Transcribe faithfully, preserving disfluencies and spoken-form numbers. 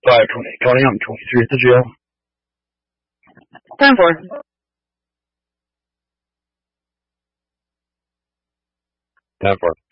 twenty-five, twenty, twenty, I'm twenty-three at the jail. Ten four. Ten four.